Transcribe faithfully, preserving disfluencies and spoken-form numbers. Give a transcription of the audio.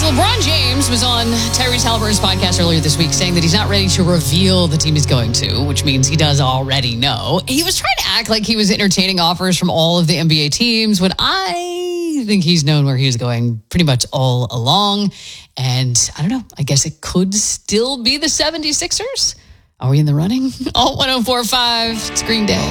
LeBron James was on Tyrese Halliburton's podcast earlier this week saying that he's not ready to reveal the team he's going to, which means he does already know. He was trying to act like he was entertaining offers from all of the N B A teams when I think he's known where he was going pretty much all along. And I don't know, I guess it could still be the seventy-sixers. Are we in the running? Alt one oh four point five, it's Green Day.